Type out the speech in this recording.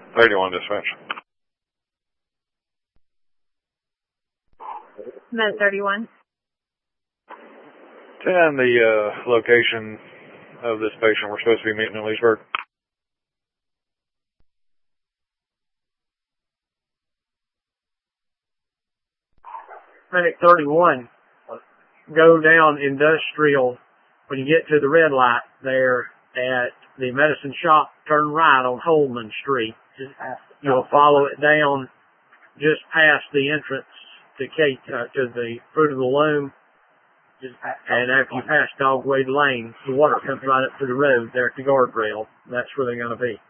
31 dispatch. Med 31. 10, the location of this patient. We're supposed to be meeting in Leesburg. Medic 31, go down Industrial. When you get to the red light there at the medicine shop, turn right on Holman Street. You'll follow it down just past the entrance to the Fruit of the Loom. And after you pass Dogwood Lane, the water comes right up to the road there at the guardrail. That's where they're going to be.